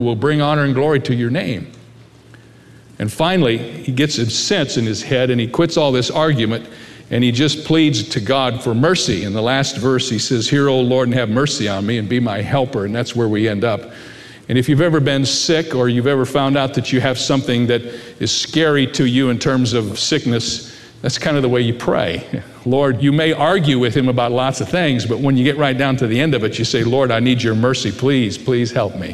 will bring honor and glory to your name. And finally, he gets a sense in his head and he quits all this argument and he just pleads to God for mercy. In the last verse, he says, "Hear, O Lord, and have mercy on me and be my helper." And that's where we end up. And if you've ever been sick or you've ever found out that you have something that is scary to you in terms of sickness, that's kind of the way you pray. Lord, you may argue with him about lots of things, but when you get right down to the end of it, you say, "Lord, I need your mercy. Please, please help me."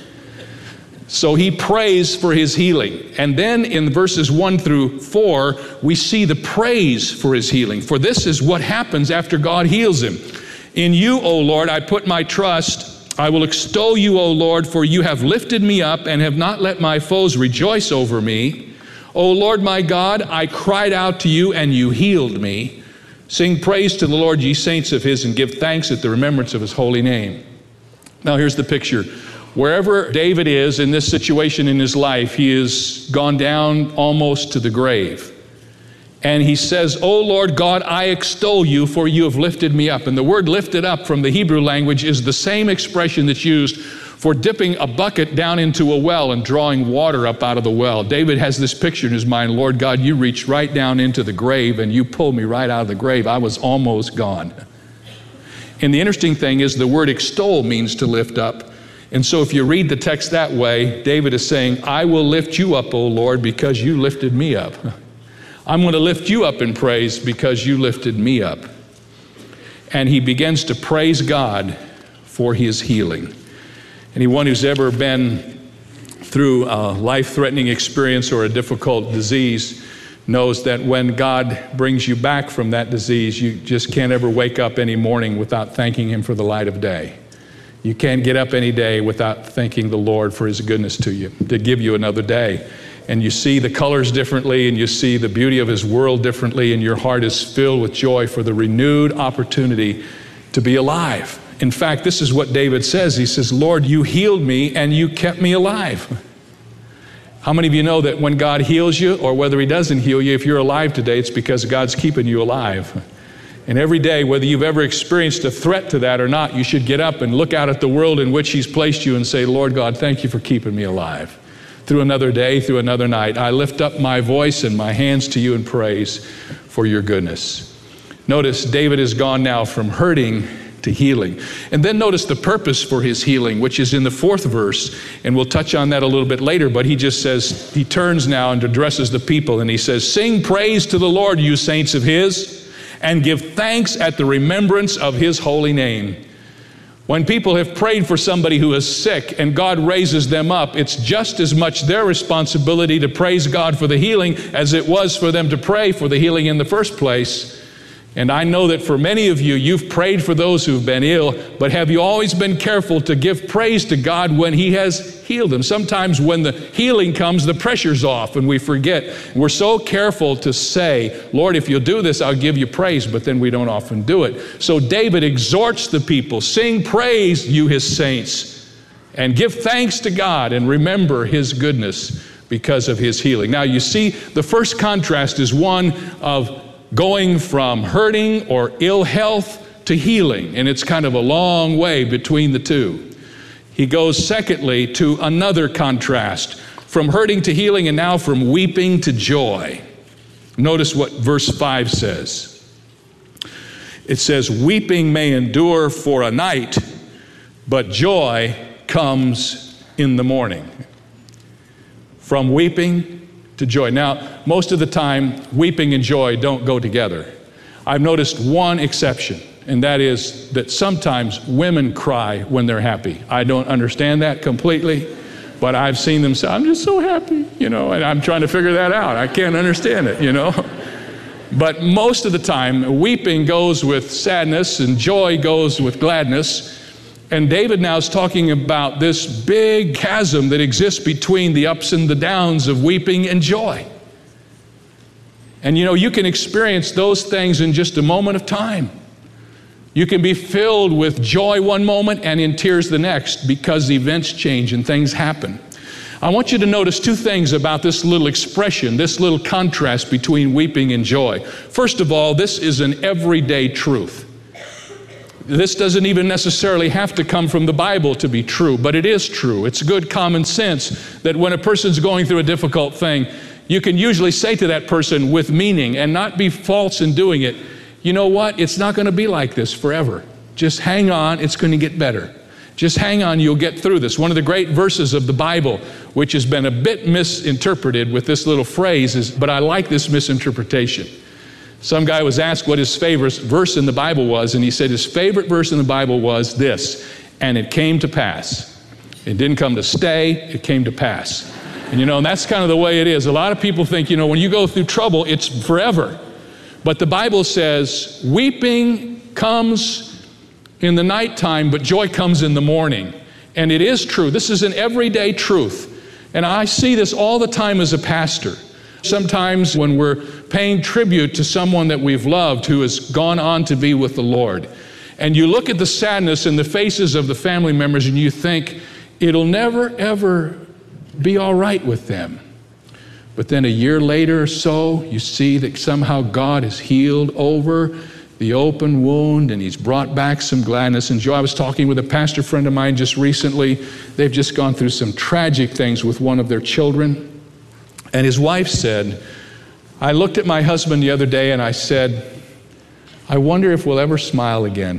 So he prays for his healing. And then in verses 1 through 4, we see the praise for his healing. For this is what happens after God heals him. "In you, O Lord, I put my trust. I will extol you, O Lord, for you have lifted me up and have not let my foes rejoice over me. O Lord my God, I cried out to you and you healed me. Sing praise to the Lord, ye saints of his, and give thanks at the remembrance of his holy name." Now here's the picture. Wherever David is in this situation in his life, he has gone down almost to the grave. And he says, "O Lord God, I extol you, for you have lifted me up." And the word "lifted up" from the Hebrew language is the same expression that's used for dipping a bucket down into a well and drawing water up out of the well. David has this picture in his mind: "Lord God, you reached right down into the grave and you pulled me right out of the grave. I was almost gone." And the interesting thing is the word extol means to lift up. And so if you read the text that way, David is saying, "I will lift you up, O Lord, because you lifted me up. I'm going to lift you up in praise because you lifted me up." And he begins to praise God for his healing. Anyone who's ever been through a life-threatening experience or a difficult disease knows that when God brings you back from that disease, you just can't ever wake up any morning without thanking him for the light of day. You can't get up any day without thanking the Lord for his goodness to you, to give you another day. And you see the colors differently, and you see the beauty of his world differently, and your heart is filled with joy for the renewed opportunity to be alive. In fact, this is what David says. He says, "Lord, you healed me and you kept me alive." How many of you know that when God heals you, or whether he doesn't heal you, if you're alive today, it's because God's keeping you alive? And every day, whether you've ever experienced a threat to that or not, you should get up and look out at the world in which he's placed you and say, "Lord God, thank you for keeping me alive. Through another day, through another night, I lift up my voice and my hands to you in praise for your goodness." Notice David has gone now from hurting to healing. And then notice the purpose for his healing, which is in the 4th verse, and we'll touch on that a little bit later, but he just says, he turns now and addresses the people, and he says, "Sing praise to the Lord, you saints of his, and give thanks at the remembrance of his holy name." When people have prayed for somebody who is sick and God raises them up, it's just as much their responsibility to praise God for the healing as it was for them to pray for the healing in the first place. And I know that for many of you, you've prayed for those who've been ill, but have you always been careful to give praise to God when he has healed them? Sometimes when the healing comes, the pressure's off and we forget. We're so careful to say, "Lord, if you'll do this, I'll give you praise," but then we don't often do it. So David exhorts the people, "Sing praise, you his saints, and give thanks to God and remember his goodness because of his healing." Now you see, the first contrast is one of going from hurting or ill health to healing, and it's kind of a long way between the two. He goes secondly to another contrast, from hurting to healing, and now from weeping to joy. Notice what verse 5 says. It says, "Weeping may endure for a night, but joy comes in the morning." From weeping to joy. Now, most of the time, weeping and joy don't go together. I've noticed one exception, and that is that sometimes women cry when they're happy. I don't understand that completely, but I've seen them say, "I'm just so happy," and I'm trying to figure that out. I can't understand it, But most of the time, weeping goes with sadness and joy goes with gladness. And David now is talking about this big chasm that exists between the ups and the downs of weeping and joy. And you can experience those things in just a moment of time. You can be filled with joy one moment and in tears the next because events change and things happen. I want you to notice two things about this little expression, this little contrast between weeping and joy. First of all, this is an everyday truth. This doesn't even necessarily have to come from the Bible to be true, but it is true. It's good common sense that when a person's going through a difficult thing, you can usually say to that person with meaning and not be false in doing it, you know what, it's not going to be like this forever. Just hang on, it's going to get better. Just hang on, you'll get through this. One of the great verses of the Bible, which has been a bit misinterpreted with this little phrase, is, but I like this misinterpretation. Some guy was asked what his favorite verse in the Bible was, and he said his favorite verse in the Bible was this, and it came to pass. It didn't come to stay, it came to pass. And and that's kind of the way it is. A lot of people think, when you go through trouble, it's forever. But the Bible says, weeping comes in the nighttime, but joy comes in the morning. And it is true. This is an everyday truth. And I see this all the time as a pastor. Sometimes when we're paying tribute to someone that we've loved who has gone on to be with the Lord, and you look at the sadness in the faces of the family members and you think, it'll never, ever be all right with them. But then a year later or so, you see that somehow God has healed over the open wound and He's brought back some gladness and joy. I was talking with a pastor friend of mine just recently. They've just gone through some tragic things with one of their children. And his wife said, I looked at my husband the other day and I said, I wonder if we'll ever smile again.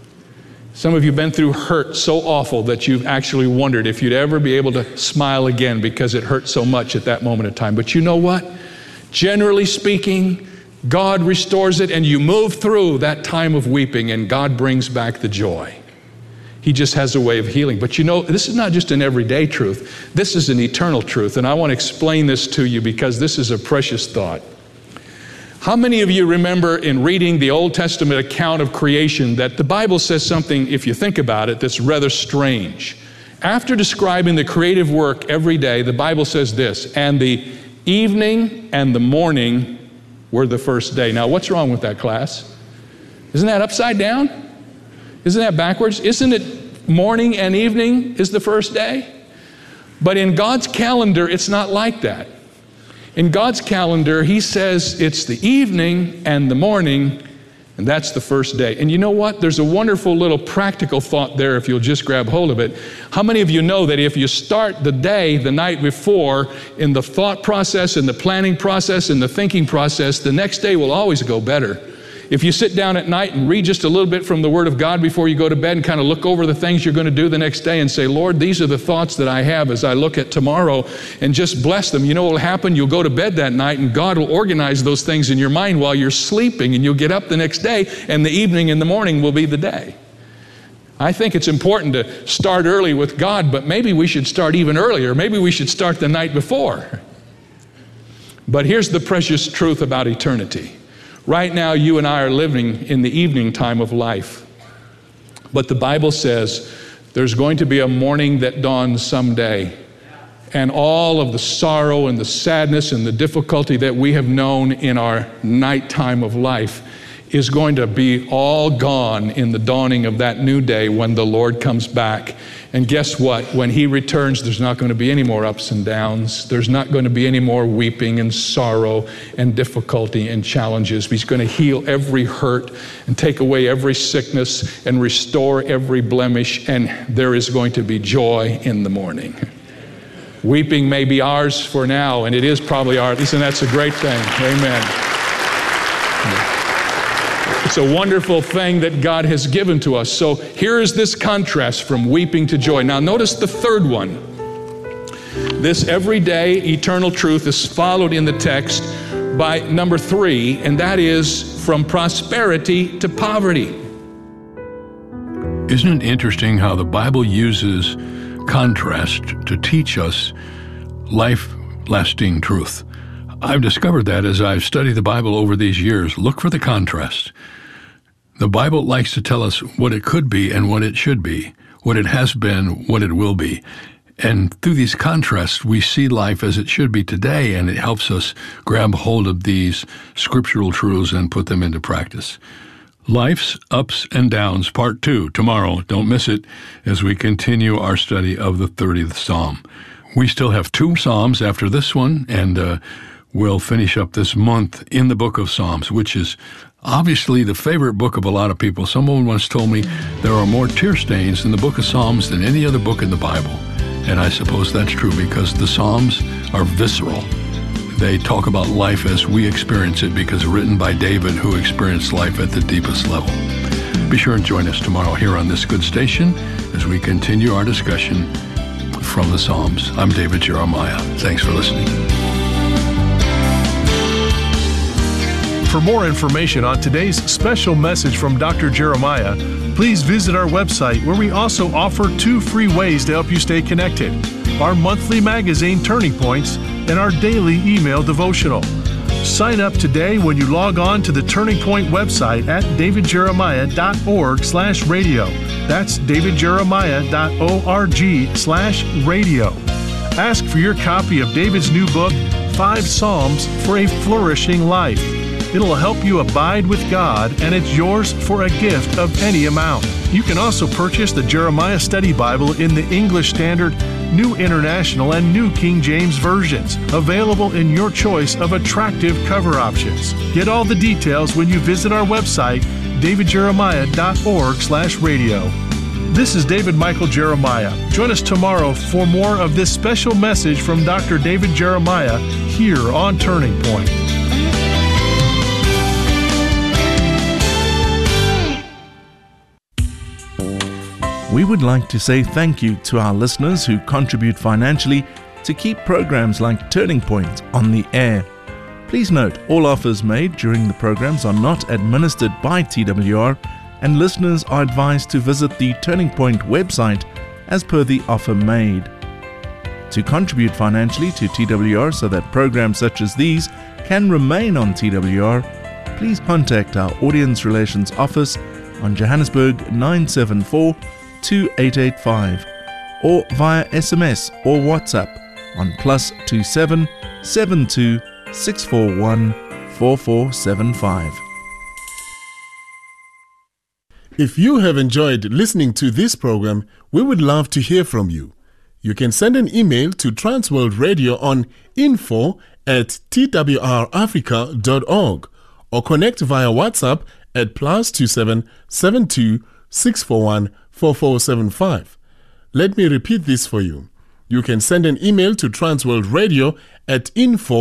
Some of you have been through hurt so awful that you've actually wondered if you'd ever be able to smile again because it hurt so much at that moment of time. But you know what? Generally speaking, God restores it and you move through that time of weeping and God brings back the joy. He just has a way of healing. But this is not just an everyday truth. This is an eternal truth. And I want to explain this to you because this is a precious thought. How many of you remember in reading the Old Testament account of creation that the Bible says something, if you think about it, that's rather strange? After describing the creative work every day, the Bible says this, and the evening and the morning were the first day. Now, what's wrong with that, class? Isn't that upside down? Isn't that backwards? Isn't it morning and evening is the first day? But in God's calendar, it's not like that. In God's calendar, He says it's the evening and the morning, and that's the first day. And you know what? There's a wonderful little practical thought there if you'll just grab hold of it. How many of you know that if you start the day the night before in the thought process, in the planning process, in the thinking process, the next day will always go better? If you sit down at night and read just a little bit from the Word of God before you go to bed and kind of look over the things you're going to do the next day and say, Lord, these are the thoughts that I have as I look at tomorrow, and just bless them. You know what will happen? You'll go to bed that night and God will organize those things in your mind while you're sleeping, and you'll get up the next day and the evening and the morning will be the day. I think it's important to start early with God, but maybe we should start even earlier. Maybe we should start the night before. But here's the precious truth about eternity. Right now, you and I are living in the evening time of life. But the Bible says there's going to be a morning that dawns someday. And all of the sorrow and the sadness and the difficulty that we have known in our nighttime of life is going to be all gone in the dawning of that new day when the Lord comes back. And guess what? When He returns, there's not going to be any more ups and downs. There's not going to be any more weeping and sorrow and difficulty and challenges. He's going to heal every hurt and take away every sickness and restore every blemish, and there is going to be joy in the morning. Weeping may be ours for now, and it is probably ours, and that's a great thing. Amen. It's a wonderful thing that God has given to us. So here is this contrast from weeping to joy. Now notice the third one. This everyday eternal truth is followed in the text by number 3, and that is from prosperity to poverty. Isn't it interesting how the Bible uses contrast to teach us life-lasting truth? I've discovered that as I've studied the Bible over these years. Look for the contrast. The Bible likes to tell us what it could be and what it should be, what it has been, what it will be. And through these contrasts, we see life as it should be today, and it helps us grab hold of these scriptural truths and put them into practice. Life's Ups and Downs, Part 2, tomorrow. Don't miss it as we continue our study of the 30th Psalm. We still have 2 Psalms after this one, and we'll finish up this month in the book of Psalms, which is Obviously, the favorite book of a lot of people. Someone once told me there are more tear stains in the book of Psalms than any other book in the Bible. And I suppose that's true because the Psalms are visceral. They talk about life as we experience it because written by David, who experienced life at the deepest level. Be sure and join us tomorrow here on this good station as we continue our discussion from the Psalms. I'm David Jeremiah. Thanks for listening. For more information on today's special message from Dr. Jeremiah, please visit our website where we also offer 2 free ways to help you stay connected: our monthly magazine, Turning Points, and our daily email devotional. Sign up today when you log on to the Turning Point website at davidjeremiah.org/radio. That's davidjeremiah.org/radio. Ask for your copy of David's new book, 5 Psalms for a Flourishing Life. It'll help you abide with God, and it's yours for a gift of any amount. You can also purchase the Jeremiah Study Bible in the English Standard, New International, and New King James versions, available in your choice of attractive cover options. Get all the details when you visit our website, davidjeremiah.org/radio. This is David Michael Jeremiah. Join us tomorrow for more of this special message from Dr. David Jeremiah here on Turning Point. We would like to say thank you to our listeners who contribute financially to keep programs like Turning Point on the air. Please note, all offers made during the programs are not administered by TWR, and listeners are advised to visit the Turning Point website as per the offer made. To contribute financially to TWR so that programs such as these can remain on TWR, please contact our Audience Relations Office on Johannesburg 974-2885 or via SMS or WhatsApp on +27 72 641 4475. If you have enjoyed listening to this program, we would love to hear from you. You can send an email to Transworld Radio on info@twrafrica.org or connect via WhatsApp at +27 72 641 4475. Let me repeat this for you. You can send an email to Transworld Radio at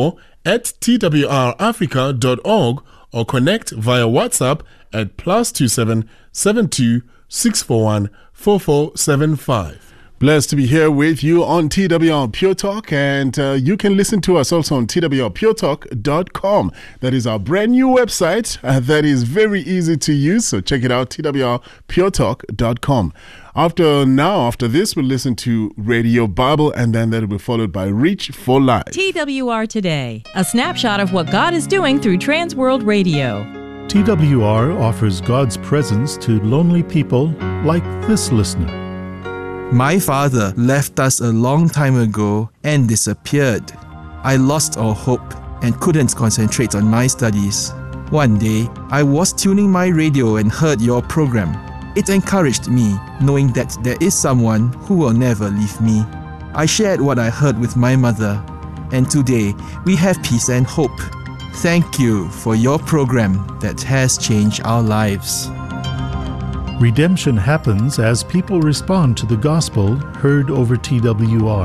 info@twrafrica.org or connect via WhatsApp at +27 72 641 4475. Blessed to be here with you on TWR Pure Talk, and you can listen to us also on twrpuretalk.com. That is our brand new website that is very easy to use, so check it out, twrpuretalk.com. After this, we'll listen to Radio Bible, and then that will be followed by Reach for Life. TWR Today, a snapshot of what God is doing through Transworld Radio. TWR offers God's presence to lonely people like this listener. My father left us a long time ago and disappeared. I lost all hope and couldn't concentrate on my studies. One day, I was tuning my radio and heard your program. It encouraged me, knowing that there is someone who will never leave me. I shared what I heard with my mother, and today we have peace and hope. Thank you for your program that has changed our lives. Redemption happens as people respond to the gospel heard over TWR.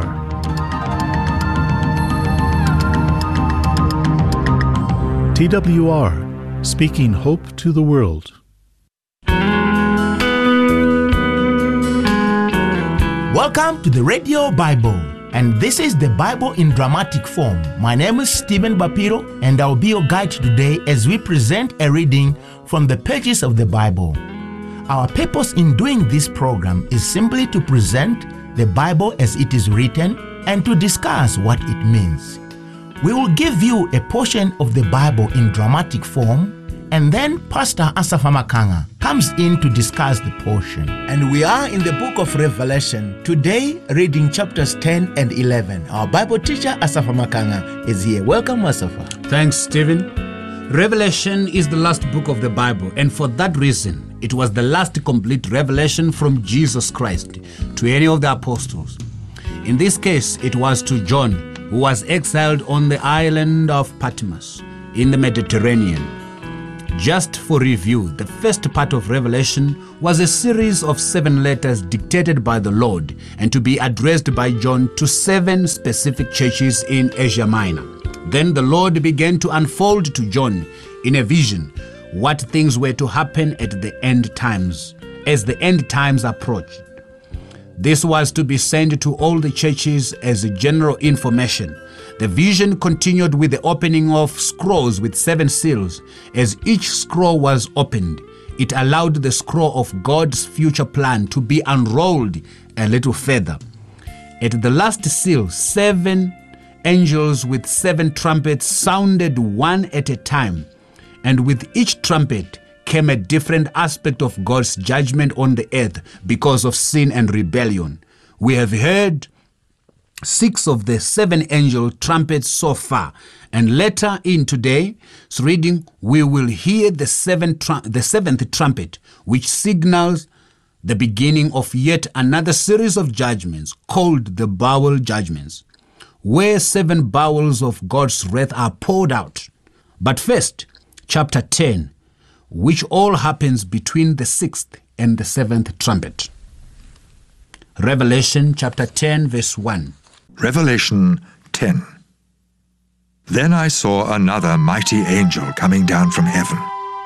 TWR, speaking hope to the world. Welcome to the Radio Bible, and this is the Bible in dramatic form. My name is Stephen Bapiro, and I'll be your guide today as we present a reading from the pages of the Bible. Our purpose in doing this program is simply to present the Bible as it is written and to discuss what it means. We will give you a portion of the Bible in dramatic form, and then Pastor Asafa Makanga comes in to discuss the portion. And we are in the book of Revelation, today reading chapters 10 and 11. Our Bible teacher Asafa Makanga is here. Welcome, Asafa. Thanks, Stephen. Revelation is the last book of the Bible, and for that reason, it was the last complete revelation from Jesus Christ to any of the apostles. In this case, it was to John, who was exiled on the island of Patmos in the Mediterranean. Just for review, the first part of Revelation was a series of 7 letters dictated by the Lord and to be addressed by John to 7 specific churches in Asia Minor. Then the Lord began to unfold to John in a vision what things were to happen at the end times, as the end times approached. This was to be sent to all the churches as general information. The vision continued with the opening of scrolls with 7 seals. As each scroll was opened, it allowed the scroll of God's future plan to be unrolled a little further. At the last seal, 7 angels with 7 trumpets sounded one at a time, and with each trumpet came a different aspect of God's judgment on the earth because of sin and rebellion. We have heard 6 of the 7 angel trumpets so far, and later in today's reading we will hear the 7th trumpet, which signals the beginning of yet another series of judgments called the bowel judgments, where 7 bowels of God's wrath are poured out. But first, chapter 10, which all happens between the 6th and the 7th trumpet. Revelation chapter 10 verse 1. Revelation 10. Then I saw another mighty angel coming down from heaven.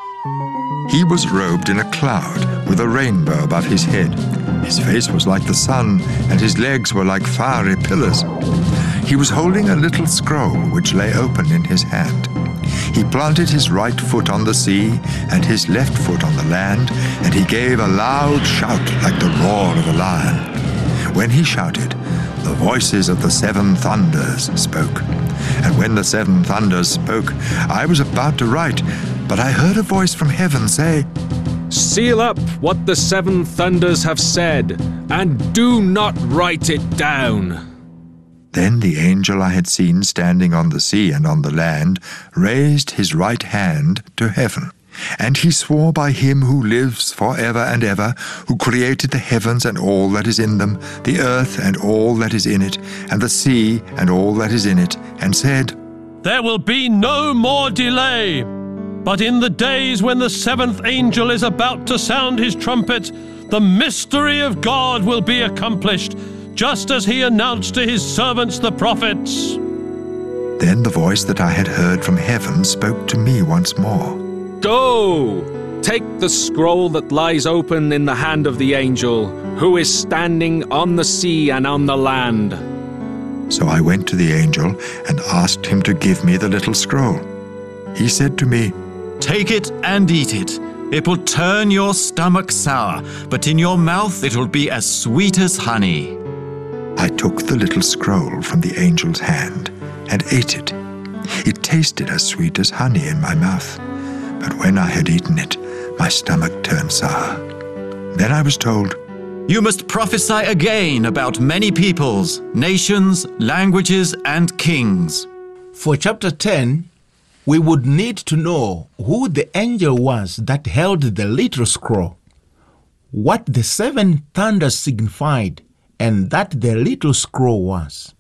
He was robed in a cloud with a rainbow above his head. His face was like the sun, and his legs were like fiery pillars. He was holding a little scroll which lay open in his hand. He planted his right foot on the sea and his left foot on the land, and he gave a loud shout like the roar of a lion. When he shouted, the voices of the 7 thunders spoke. And when the 7 thunders spoke, I was about to write, but I heard a voice from heaven say, "Seal up what the 7 thunders have said, and do not write it down." Then the angel I had seen standing on the sea and on the land raised his right hand to heaven. And he swore by him who lives forever and ever, who created the heavens and all that is in them, the earth and all that is in it, and the sea and all that is in it, and said, "There will be no more delay. But in the days when the 7th angel is about to sound his trumpet, the mystery of God will be accomplished, just as he announced to his servants the prophets." Then the voice that I had heard from heaven spoke to me once more. "Go! Take the scroll that lies open in the hand of the angel, who is standing on the sea and on the land." So I went to the angel and asked him to give me the little scroll. He said to me, "Take it and eat it. It will turn your stomach sour, but in your mouth it will be as sweet as honey." I took the little scroll from the angel's hand and ate it. It tasted as sweet as honey in my mouth, but when I had eaten it, my stomach turned sour. Then I was told, "You must prophesy again about many peoples, nations, languages, and kings." For chapter 10, we would need to know who the angel was that held the little scroll, what the 7 thunders signified, and that the little scroll was.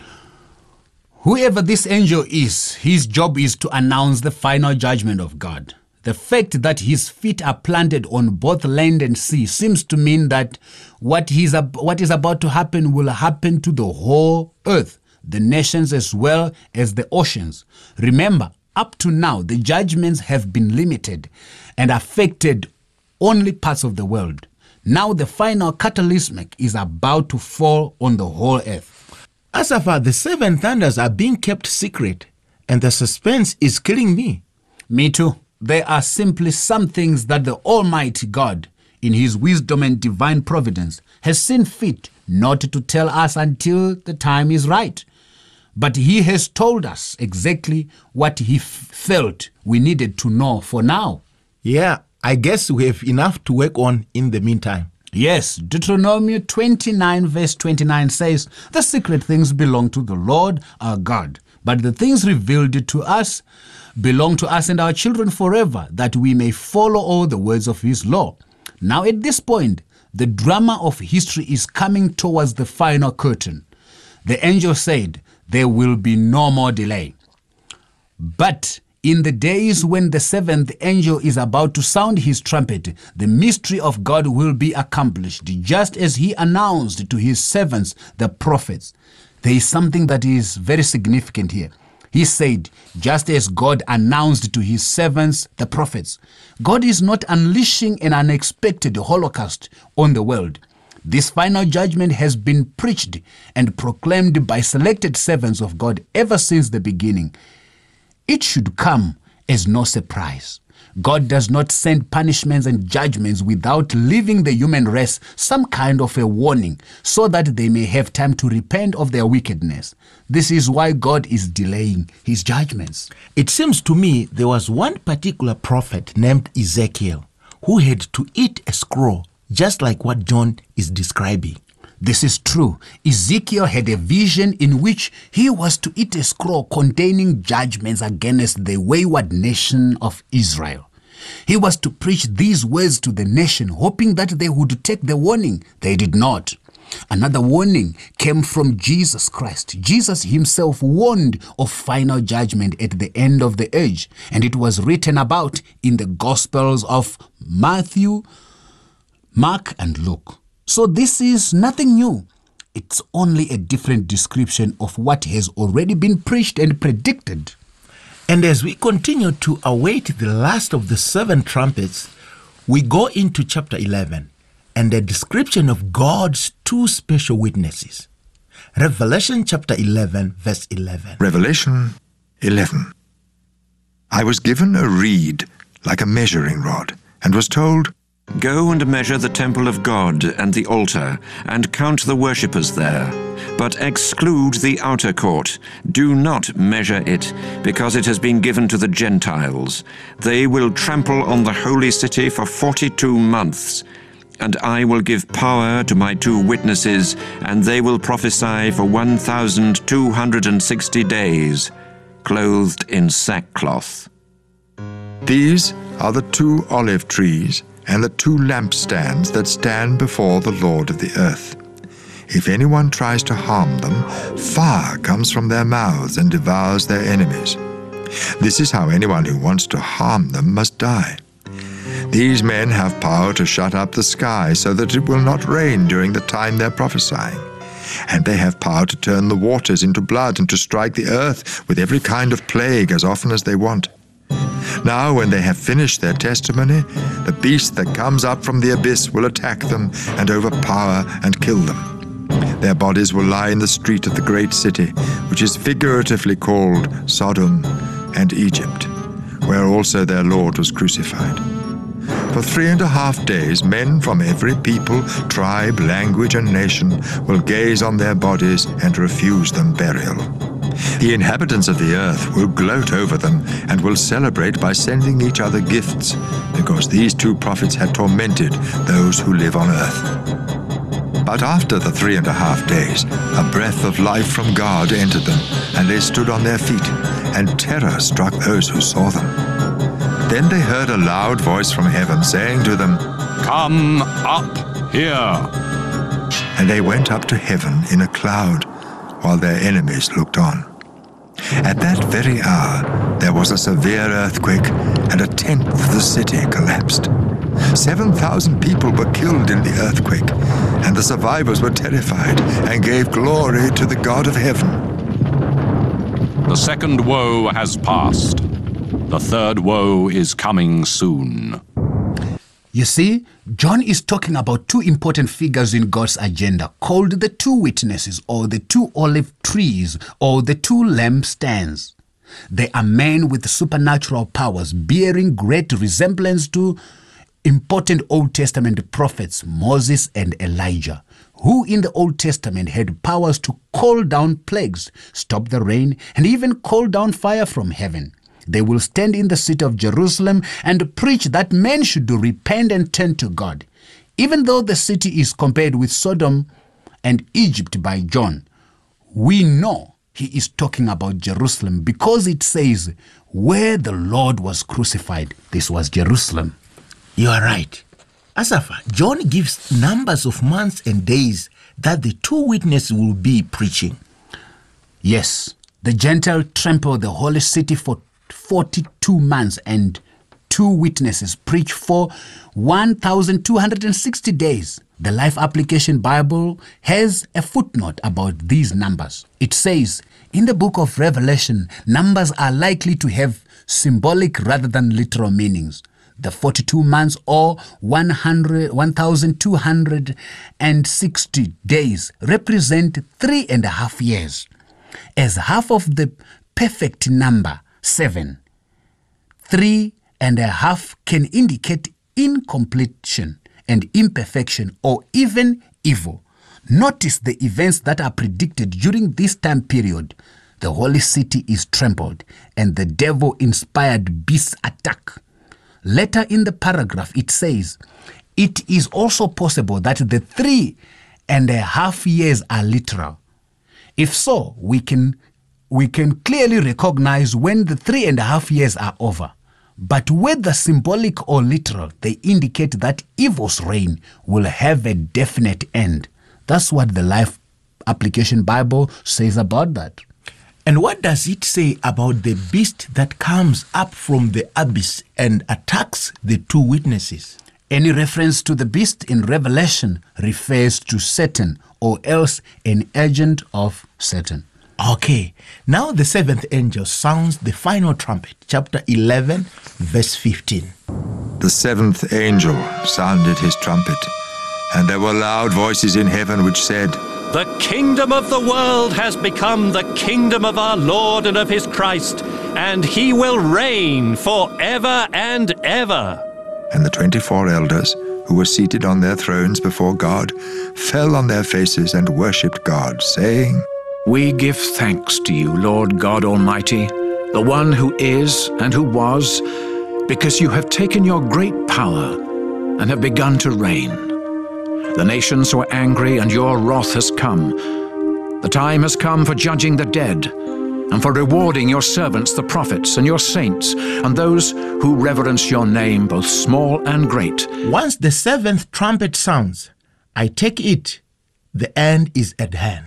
Whoever this angel is, his job is to announce the final judgment of God. The fact that his feet are planted on both land and sea seems to mean that what is about to happen will happen to the whole earth, the nations as well as the oceans. Remember, up to now, the judgments have been limited and affected only parts of the world. Now the final cataclysmic is about to fall on the whole earth. Asapha, the 7 thunders are being kept secret, and the suspense is killing me. Me too. There are simply some things that the Almighty God, in his wisdom and divine providence, has seen fit not to tell us until the time is right. But he has told us exactly what he felt we needed to know for now. Yeah, I guess we have enough to work on in the meantime. Yes, Deuteronomy 29 verse 29 says, "The secret things belong to the Lord our God, but the things revealed to us belong to us and our children forever, that we may follow all the words of his law." Now at this point, the drama of history is coming towards the final curtain. The angel said, there will be no more delay. But In the days when the seventh angel is about to sound his trumpet, the mystery of God will be accomplished, just as he announced to his servants, the prophets. There is something that is very significant here. He said, just as God announced to his servants, the prophets. God is not unleashing an unexpected holocaust on the world. This final judgment has been preached and proclaimed by selected servants of God ever since the beginning. It should come as no surprise. God does not send punishments and judgments without leaving the human race some kind of a warning so that they may have time to repent of their wickedness. This is why God is delaying his judgments. It seems to me there was one particular prophet named Ezekiel who had to eat a scroll, just like what John is describing. This is true. Ezekiel had a vision in which he was to eat a scroll containing judgments against the wayward nation of Israel. He was to preach these words to the nation, hoping that they would take the warning. They did not. Another warning came from Jesus Christ. Jesus himself warned of final judgment at the end of the age, and it was written about in the Gospels of Matthew, Mark, and Luke. So this is nothing new. It's only a different description of what has already been preached and predicted. And as we continue to await the last of the 7 trumpets, we go into chapter 11 and a description of God's 2 special witnesses. Revelation chapter 11, verse 11. Revelation 11. I was given a reed like a measuring rod, and was told, Go and measure the temple of God and the altar, and count the worshippers there. But exclude the outer court. Do not measure it, because it has been given to the Gentiles. They will trample on the holy city for 42 months. And I will give power to my 2 witnesses, and they will prophesy for 1,260 days, clothed in sackcloth. These are the 2 olive trees and the 2 lampstands that stand before the Lord of the earth. If anyone tries to harm them, fire comes from their mouths and devours their enemies. This is how anyone who wants to harm them must die. These men have power to shut up the sky so that it will not rain during the time they're prophesying. And they have power to turn the waters into blood and to strike the earth with every kind of plague as often as they want. Now, when they have finished their testimony, the beast that comes up from the abyss will attack them and overpower and kill them. Their bodies will lie in the street of the great city, which is figuratively called Sodom and Egypt, where also their Lord was crucified. For 3.5 days, men from every people, tribe, language, and nation will gaze on their bodies and refuse them burial. The inhabitants of the earth will gloat over them and will celebrate by sending each other gifts, because these 2 prophets had tormented those who live on earth. But after the 3.5 days, a breath of life from God entered them, and they stood on their feet, and terror struck those who saw them. Then they heard a loud voice from heaven saying to them, Come up here. And they went up to heaven in a cloud, while their enemies looked on. At that very hour, there was a severe earthquake, and 1/10 of the city collapsed. 7,000 people were killed in the earthquake, and the survivors were terrified and gave glory to the God of heaven. The second woe has passed. The third woe is coming soon. You see, John is talking about 2 important figures in God's agenda, called the 2 witnesses, or the 2 olive trees, or the 2 lampstands. They are men with supernatural powers, bearing great resemblance to important Old Testament prophets, Moses and Elijah, who in the Old Testament had powers to call down plagues, stop the rain, and even call down fire from heaven. They will stand in the city of Jerusalem and preach that men should repent and turn to God. Even though the city is compared with Sodom and Egypt by John, we know he is talking about Jerusalem because it says, where the Lord was crucified, this was Jerusalem. You are right. Asafa, John gives numbers of months and days that the 2 witnesses will be preaching. Yes, the Gentiles trample the holy city for 42 months and 2 witnesses preach for 1,260 days. The Life Application Bible has a footnote about these numbers. It says, in the book of Revelation, numbers are likely to have symbolic rather than literal meanings. The 42 months or 1,260 days represent 3.5 years. As half of the perfect number, 7, 3.5 can indicate incompletion and imperfection or even evil. Notice the events that are predicted during this time period. The holy city is trampled and the devil-inspired beasts attack. Later in the paragraph it says, it is also possible that the 3.5 years are literal. If so, we can clearly recognize when the 3.5 years are over. But whether symbolic or literal, they indicate that evil's reign will have a definite end. That's what the Life Application Bible says about that. And what does it say about the beast that comes up from the abyss and attacks the 2 witnesses? Any reference to the beast in Revelation refers to Satan, or else an agent of Satan. Okay, now the 7th angel sounds the final trumpet, chapter 11, verse 15. The 7th angel sounded his trumpet, and there were loud voices in heaven which said, The kingdom of the world has become the kingdom of our Lord and of his Christ, and he will reign forever and ever. And the 24 elders, who were seated on their thrones before God, fell on their faces and worshipped God, saying, We give thanks to you, Lord God Almighty, the one who is and who was, because you have taken your great power and have begun to reign. The nations were angry, and your wrath has come. The time has come for judging the dead, and for rewarding your servants, the prophets, and your saints, and those who reverence your name, both small and great. Once the 7th trumpet sounds, I take it, the end is at hand.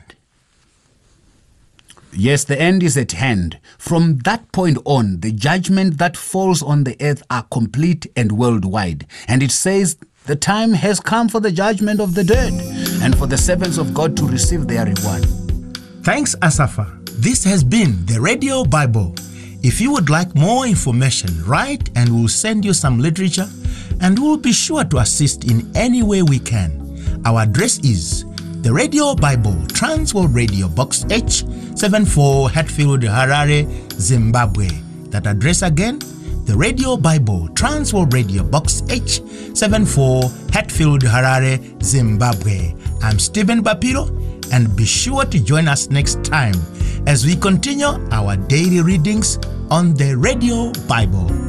Yes, the end is at hand. From that point on, the judgment that falls on the earth are complete and worldwide. And it says, the time has come for the judgment of the dead, and for the servants of God to receive their reward. Thanks, Asafa. This has been the Radio Bible. If you would like more information, write and we'll send you some literature, and we'll be sure to assist in any way we can. Our address is the Radio Bible, Transworld Radio, Box H, 74 Hatfield, Harare, Zimbabwe. That address again, the Radio Bible, Transworld Radio, Box H, 74 Hatfield, Harare, Zimbabwe. I'm Stephen Bapiro, and be sure to join us next time as we continue our daily readings on the Radio Bible.